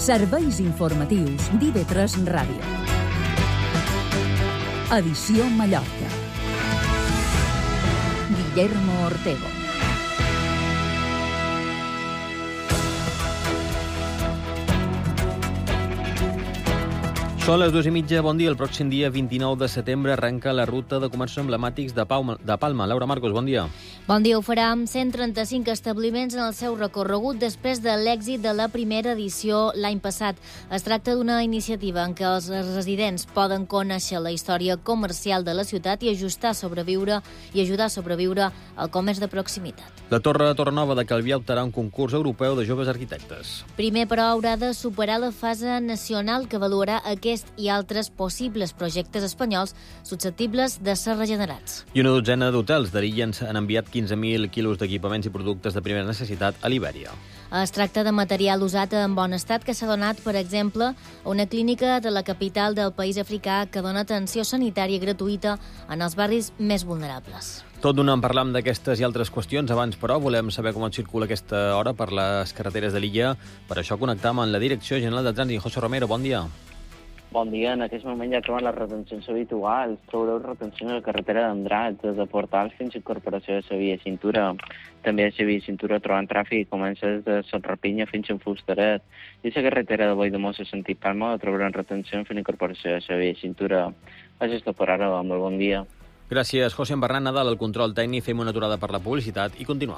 Serveis informatius d'IV3 Ràdio. Edició Mallorca. Guillermo Ortego. Són les 2:30, bon dia. El pròxim dia 29 de setembre arrenca la ruta de comerços emblemàtics de Palma. Laura Marcos, bon dia. Bon dia. Ho farà amb 135 establiments en el seu recorregut després de l'èxit de la primera edició l'any passat. Es tracta d'una iniciativa en què els residents poden conèixer la història comercial de la ciutat i ajudar a sobreviure al comerç de proximitat. La Torre Torrenova de Calvià optarà un concurs europeu de joves arquitectes. Primer, però, haurà de superar la fase nacional que avaluarà aquest i altres possibles projectes espanyols susceptibles de ser regenerats. I una dotzena d'hotels de l'illa han enviat 15.000 quilos d'equipaments i productes de primera necessitat a Libèria. Es tracta de material usat en bon estat que s'ha donat, per exemple, a una clínica de la capital del país africà que dona atenció sanitària gratuïta en els barris més vulnerables. Tot d'una en parlam d'aquestes i altres qüestions. Abans, però, volem saber com circula aquesta hora per les carreteres de l'illa. Per això connectam amb la Direcció General de Trànsit. José Romero, bon dia. Bon dia. En aquest moment ja troben les retencions habituals. Trobareu retencions a la carretera d'Andrat, des de Portals fins a Incorporació de la Via Cintura. També a la Via Cintura trobant tràfic, comença des de Sant Rapinya fins a Fustaret. I a la carretera de Boidemossa a sentit Palma trobaran retencions fins a Incorporació de la Via Cintura. Això és tot per ara. Molt bon dia. Gràcies, José Embarran Nadal, el control tècnic. Fem una aturada per la publicitat i continuem.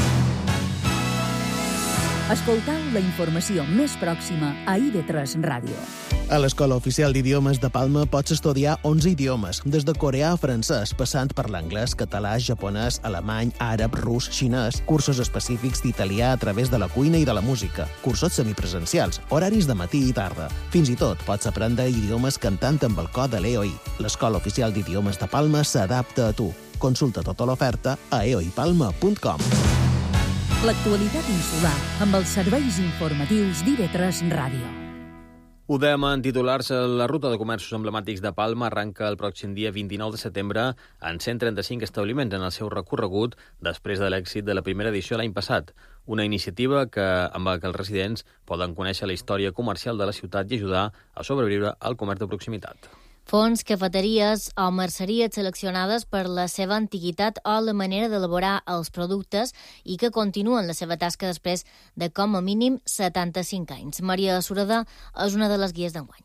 Escoltau la informació més pròxima a IV3 Ràdio. A l'Escola Oficial d'Idiomes de Palma pots estudiar 11 idiomes, des de coreà a francès, passant per l'anglès, català, japonès, alemany, àrab, rus, xinès, cursos específics d'italià a través de la cuina i de la música, cursos semipresencials, horaris de matí i tarda. Fins i tot pots aprendre idiomes cantant amb el cor de l'EOI. L'Escola Oficial d'Idiomes de Palma s'adapta a tu. Consulta tota l'oferta a eoipalma.com. L'actualitat insular amb els serveis informatius d'IV3 Ràdio. Ho dèiem en titulars, la ruta de comerços emblemàtics de Palma arranca el pròxim dia 29 de setembre en 135 establiments en el seu recorregut després de l'èxit de la primera edició l'any passat. Una iniciativa amb la que els residents poden conèixer la història comercial de la ciutat i ajudar a sobreviure al comerç de proximitat. Fons, cafeteries o merceries seleccionades per la seva antiguitat o la manera d'elaborar els productes i que continuen la seva tasca després de com a mínim 75 anys. Maria Sureda és una de les guies d'enguany.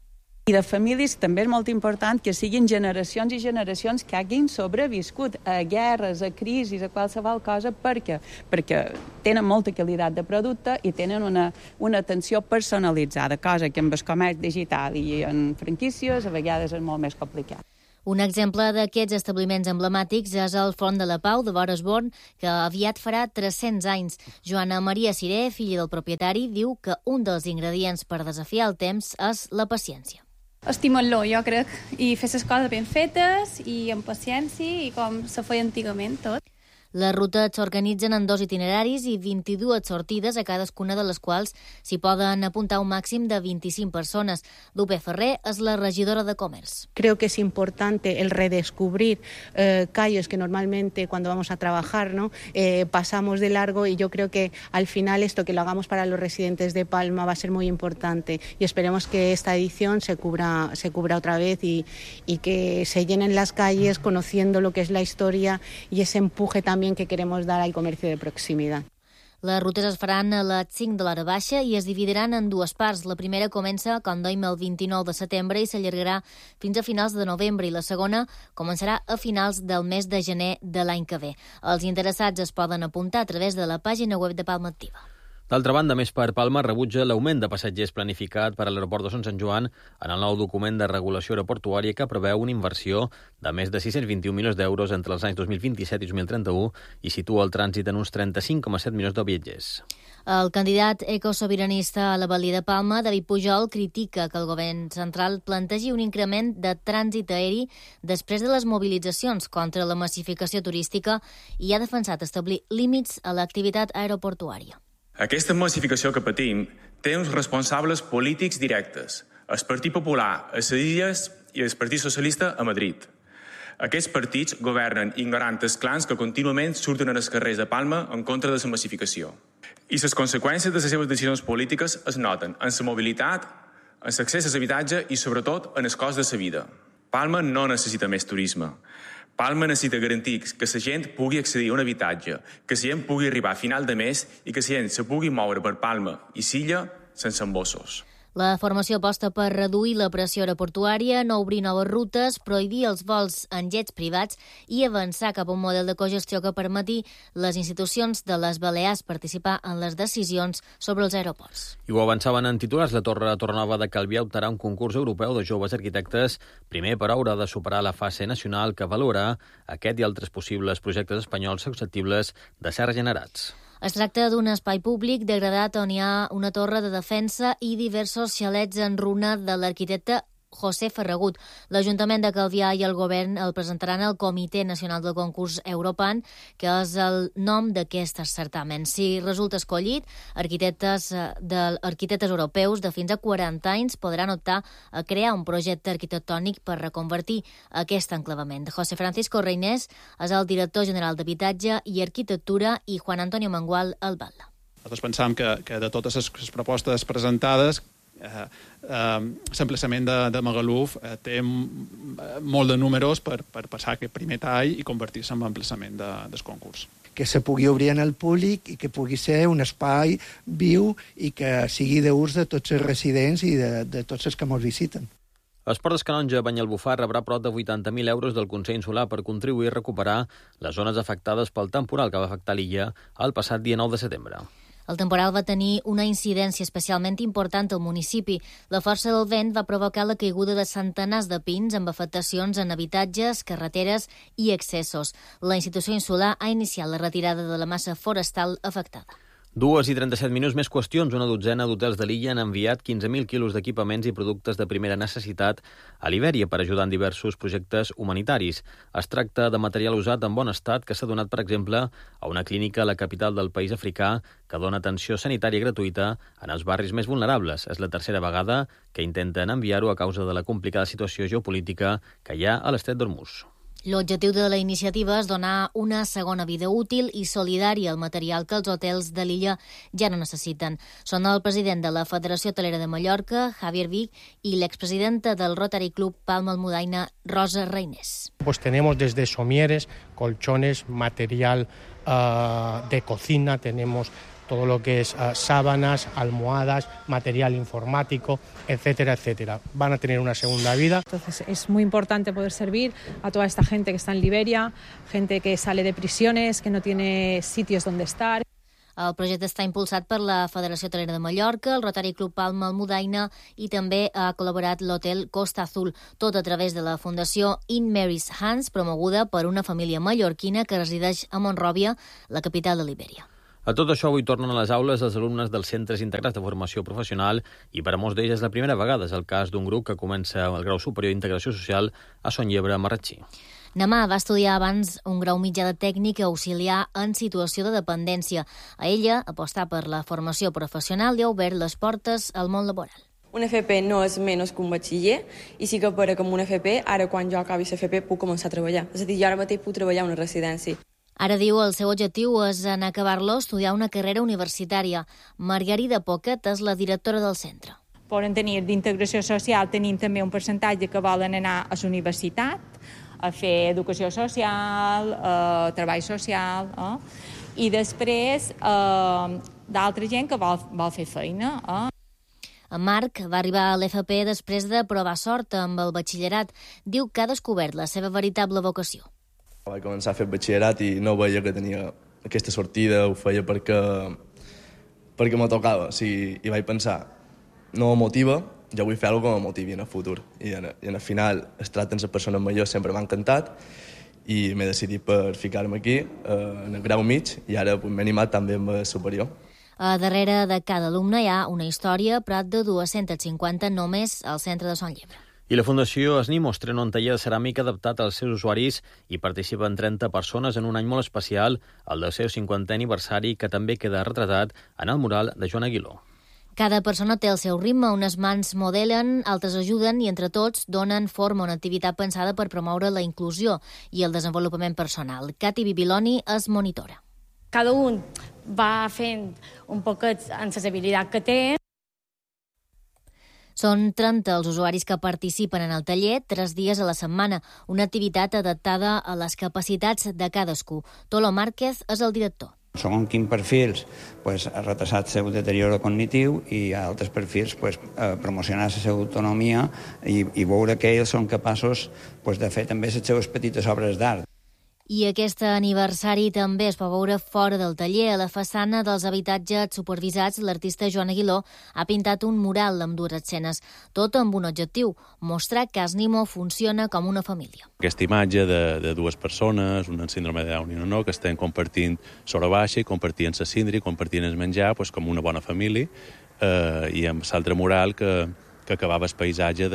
I de famílies també és molt important que siguin generacions i generacions que hagin sobreviscut a guerres, a crisis, a qualsevol cosa, perquè tenen molta qualitat de producte i tenen una atenció personalitzada, cosa que amb el comerç digital i en franquícies a vegades és molt més complicat. Un exemple d'aquests establiments emblemàtics és el Forn de la Pau de Boresborn, que aviat farà 300 anys. Joana Maria Ciré, filla del propietari, diu que un dels ingredients per desafiar el temps és la paciència. Estimar-lo, jo crec, i fer les coses ben fetes i amb paciència i com se feia antigament tot. Les rutes s'organitzen en 2 itineraris i 22 sortides, a cadascuna de les quals s'hi poden apuntar un màxim de 25 persones. Lupe Ferrer és la regidora de Comerç. Creo que es importante el redescubrir calles que normalmente cuando vamos a trabajar, ¿no? Pasamos de largo, y yo creo que al final esto que lo hagamos para los residentes de Palma va a ser muy importante y esperemos que esta edición se cubra otra vez y que se llenen las calles conociendo lo que es la historia y ese empuje también que queremos dar al comercio de proximidad. Les rutes es faran a les 5 de l'hora baixa i es dividiran en 2 parts. La primera comença, com dèiem, el 29 de setembre i s'allargarà fins a finals de novembre, i la segona començarà a finals del mes de gener de l'any que ve. Els interessats es poden apuntar a través de la pàgina web de Palma Activa. D'altra banda, Més per Palma rebutja l'augment de passatgers planificat per a l'aeroport de Sant Joan en el nou document de regulació aeroportuària que preveu una inversió de més de 621 milions d'euros entre els anys 2027 i 2031 i situa el trànsit en uns 35,7 milions de viatgers. El candidat ecosobiranista a la Balia de Palma, David Pujol, critica que el govern central plantegi un increment de trànsit aeri després de les mobilitzacions contra la massificació turística i ha defensat establir límits a l'activitat aeroportuària. Aquesta massificació que patim té uns responsables polítics directes, el Partit Popular a les Illes i el Partit Socialista a Madrid. Aquests partits governen ignorant els clans que contínuament surten als carrers de Palma en contra de la massificació. I les conseqüències de les seves decisions polítiques es noten en la mobilitat, en l'accés a l'habitatge i, sobretot, en el cost de la vida. Palma no necessita més turisme. Palma necessita garantir que la gent pugui accedir a un habitatge, que la gent pugui arribar a final de mes i que la gent se pugui moure per Palma i Silla sense embossos. La formació aposta per reduir la pressió aeroportuària, no obrir noves rutes, prohibir els vols en jets privats i avançar cap a un model de cogestió que permeti les institucions de les Balears participar en les decisions sobre els aeroports. I ho avançaven en titulars. La Torre Torrenova de Calvià optarà un concurs europeu de joves arquitectes, primer per haurà de superar la fase nacional que valora aquest i altres possibles projectes espanyols susceptibles de ser regenerats. Es tracta d'un espai públic degradat on hi ha una torre de defensa i diversos xalets en runa de l'arquitecte José Ferragut. L'Ajuntament de Calvià i el Govern el presentaran al Comitè Nacional del Concurs Europan, que és el nom d'aquest certamen. Si resulta escollit, arquitectes europeus de fins a 40 anys podran optar a crear un projecte arquitectònic per reconvertir aquest enclavament. José Francisco Reynés és el director general d'Habitatge i Arquitectura i Juan Antonio Mengual el batlle. Nosaltres pensam que de totes les propostes presentades l'emplaçament de Magaluf té molt de números per passar aquest primer tall i convertir-se en l'emplaçament del concurs. Que se pugui obrir en el públic i que pugui ser un espai viu i que sigui d'ús de tots els residents i de tots els que ens visiten. Esport d'Escanonja Banyalbufar rebrà prop de 80.000 euros del Consell Insular per contribuir a recuperar les zones afectades pel temporal que va afectar l'illa el passat dia 9 de setembre. El temporal va tenir una incidència especialment important al municipi. La força del vent va provocar la caiguda de centenars de pins amb afectacions en habitatges, carreteres i accessos. La institució insular ha iniciat la retirada de la massa forestal afectada. 2:37 més qüestions. Una dotzena d'hotels de l'illa han enviat 15.000 quilos d'equipaments i productes de primera necessitat a Libèria per ajudar en diversos projectes humanitaris. Es tracta de material usat en bon estat que s'ha donat, per exemple, a una clínica a la capital del país africà que dona atenció sanitària gratuïta en els barris més vulnerables. És la tercera vegada que intenten enviar-ho a causa de la complicada situació geopolítica que hi ha a l'estret d'Hormuz. L'objectiu de la iniciativa és donar una segona vida útil i solidària al material que els hotels de l'illa ja no necessiten. Són el president de la Federació Hotelera de Mallorca, Javier Vic, i l'expresidenta del Rotary Club Palma Almudaina, Rosa Reynés. Pues tenemos desde somieres, colchones, material de cocina, tenemos todo lo que es sábanas, almohadas, material informático, etcétera, etcétera. Van a tener una segunda vida. Entonces es muy importante poder servir a toda esta gente que está en Liberia, gente que sale de prisiones, que no tiene sitios donde estar. El projecte està impulsat per la Federació Hotelera de Mallorca, el Rotary Club Palma Almudaina i també ha col·laborat l'Hotel Costa Azul, tot a través de la Fundació In Mary's Hands, promoguda per una família mallorquina que resideix a Monròvia, la capital de Libèria. A tot això, avui tornen a les aules els alumnes dels centres integrats de formació professional i per a molts d'ells és la primera vegada. És el cas d'un grup que comença el grau superior d'integració social a Son Llebre, a Marratxí. Namà va estudiar abans un grau mitjà de tècnic auxiliar en situació de dependència. A ella, apostar per la formació professional li ha obert les portes al món laboral. Un FP no és menys que un batxiller i sí que per com un FP, ara quan jo acabi l'FP puc començar a treballar. És a dir, jo ara mateix puc treballar a una residència. Ara diu el seu objectiu és en acabar-lo estudiar una carrera universitària. Margarida Poquet és la directora del centre. Poden tenir d'integració social, tenim també un percentatge que volen anar a la universitat, a fer educació social, treball social, i després d'altra gent que vol fer feina. En Marc va arribar a l'FP després de provar sort amb el batxillerat. Diu que ha descobert la seva veritable vocació. Vaig començar a fer batxillerat i no veia que tenia aquesta sortida, ho feia perquè me tocava. I vaig pensar, no me motiva, jo vull fer alguna cosa que me motivi en el futur. I al final, es tracten les persones majors sempre m'ha encantat i m'he decidit per ficar-me aquí, en el grau mig, i ara m'he animat també amb el superior. A darrere de cada alumne hi ha una història, prop de 250 només al centre de Son Llebre. I la Fundació Esnim estrena un taller de ceràmica adaptat als seus usuaris i participen 30 persones en un any molt especial, el del seu 50è aniversari, que també queda retratat en el mural de Joan Aguiló. Cada persona té el seu ritme, unes mans modelen, altres ajuden i entre tots donen forma a una activitat pensada per promoure la inclusió i el desenvolupament personal. Cati Bibiloni és monitora. cada un va fent un poquet en les habilitats que té. Són 30 els usuaris que participen en el taller 3 dies a la setmana, una activitat adaptada a les capacitats de cadascú. Tolo Márquez és el director. Segons quins perfils, ha retrasat el seu deterioro cognitiu i altres perfils promocionar la seva autonomia i veure que ells són capaços de fer també les seves petites obres d'art. I aquest aniversari també es va veure fora del taller. A la façana dels habitatges supervisats, l'artista Joan Aguiló ha pintat un mural amb 2 escenes, tot amb un objectiu, mostrar que Asnimo funciona com una família. Aquesta imatge de 2 persones, una amb síndrome de Down i una no, que estan compartint sobre baixa i compartint la síndria, compartint el menjar, com una bona família, i amb l'altre mural que acabava el paisatge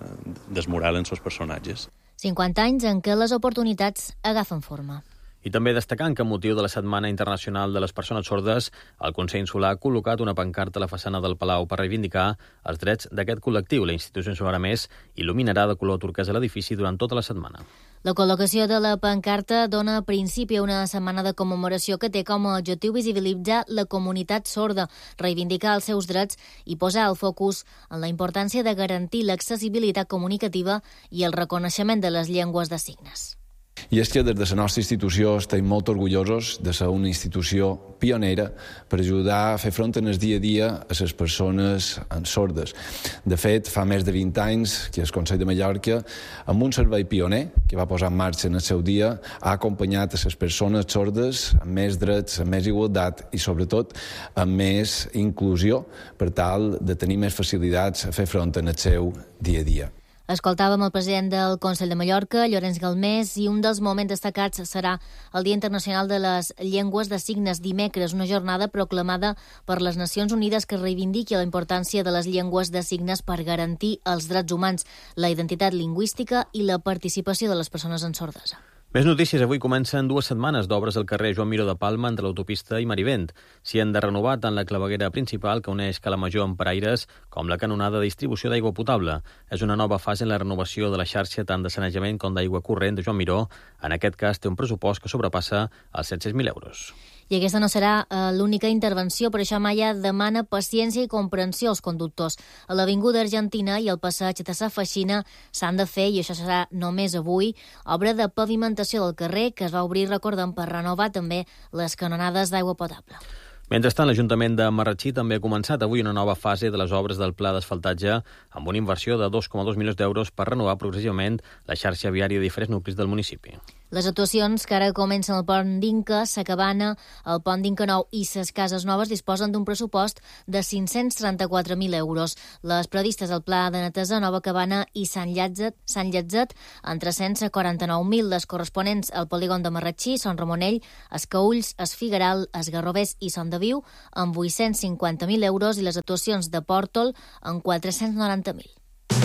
del mural en els personatges. 50 anys en què les oportunitats agafen forma. I també destacant que amb motiu de la Setmana Internacional de les Persones Sordes, el Consell Insular ha col·locat una pancarta a la façana del Palau per reivindicar els drets d'aquest col·lectiu. La institució insular, a més, il·luminarà de color turquesa l'edifici durant tota la setmana. La col·locació de la pancarta dona principi a una setmana de commemoració que té com a objectiu visibilitzar la comunitat sorda, reivindicar els seus drets i posar el focus en la importància de garantir l'accessibilitat comunicativa i el reconeixement de les llengües de signes. I és que des de la nostra institució estem molt orgullosos de ser una institució pionera per ajudar a fer front en el dia a dia a les persones sordes. De fet, fa més de 20 anys que el Consell de Mallorca, amb un servei pioner que va posar en marxa en el seu dia, ha acompanyat a les persones sordes amb més drets, amb més igualtat i, sobretot, amb més inclusió per tal de tenir més facilitats a fer front en el seu dia a dia. Escoltàvem el president del Consell de Mallorca, Llorenç Galmés, i un dels moments destacats serà el Dia Internacional de les Llengües de Signes dimecres, una jornada proclamada per les Nacions Unides que reivindiqui la importància de les llengües de signes per garantir els drets humans, la identitat lingüística i la participació de les persones amb sordesa. Més notícies. Avui comencen 2 setmanes d'obres al carrer Joan Miró de Palma entre l'autopista i Marivent. S'hi han de renovar tant la claveguera principal que uneix Cala Major amb Paraires com la canonada de distribució d'aigua potable. És una nova fase en la renovació de la xarxa tant de sanejament com d'aigua corrent de Joan Miró. En aquest cas té un pressupost que sobrepassa els 700.000 euros. I aquesta no serà l'única intervenció, per això Maia demana paciència i comprensió als conductors. A l'Avinguda Argentina i al passeig de Sa Feixina s'han de fer, i això serà només avui, obra de pavimentació del carrer que es va obrir, recordem, per renovar també les canonades d'aigua potable. Mentrestant, l'Ajuntament de Marratxí també ha començat avui una nova fase de les obres del pla d'asfaltatge amb una inversió de 2,2 milions d'euros per renovar progressivament la xarxa viària de diferents nuclis del municipi. Les actuacions que ara comencen al Pont d'Inca, Sa Cabana, el Pont d'Inca Nou i ses Cases Noves disposen d'un pressupost de 534.000 euros. Les previstes al Pla de Netesa, Nova Cabana i Sant Llatzet, en 349.000. Les corresponents al polígon de Marratxí, Son Ramonell, Escaülls, Es Figueral, Es Garrovers i Son de Viu, amb 850.000 euros, i les actuacions de Pòrtol amb 490.000.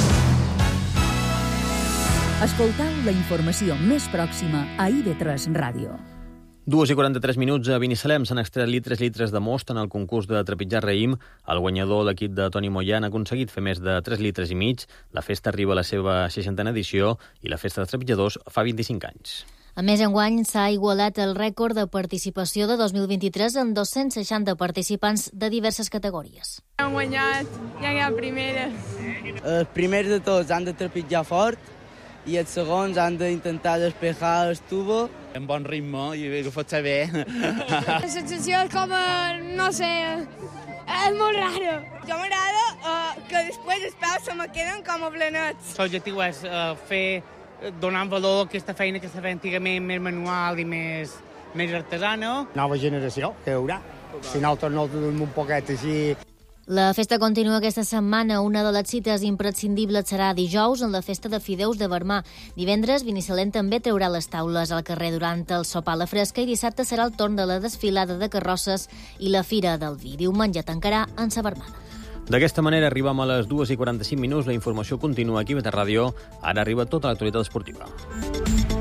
Escoltau la informació més pròxima a IB3 Ràdio. 2:43 minuts. A Binissalem s'han extret 3 litres de most en el concurs de trepitjar raïm. El guanyador, l'equip de Toni Moyan, ha aconseguit fer més de 3 litres i mig. La festa arriba a la seva 60a edició i la festa de trepitjadors fa 25 anys. A més, enguany s'ha igualat el rècord de participació de 2023 amb 260 participants de diverses categories. Han guanyat, ja hi ha primeres. Els primers de tots han de trepitjar fort i els segons han d'intentar despejar el tubo. En bon ritme i ho faig bé. La sensació és com, no sé, és molt raro. Jo m'agrada que després els peus se me queden com a planets. L'objectiu és donant valor a aquesta feina que s'ha fet antigament, més manual i més artesana. Nova generació, que hi haurà. Si nosaltres no tenim un poquet així. La festa continua aquesta setmana. Una de les cites imprescindibles serà dijous en la festa de fideus de Vermà. Divendres, Binissalem també treurà les taules al carrer durant el sopar a la fresca i dissabte serà el torn de la desfilada de carrosses i la Fira del Vi. Diumenge tancarà en sa Vermana. D'aquesta manera arribem a les 2:45 minuts. La informació continua aquí a IB3 Ràdio. Ara arriba tota l'actualitat esportiva.